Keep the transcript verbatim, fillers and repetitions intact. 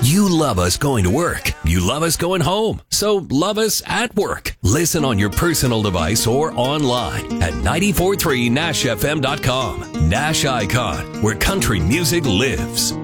You love us going to work. You love us going home. So love us at work. Listen on your personal device or online at nine four three nash f m dot com. Nash Icon, where country music lives.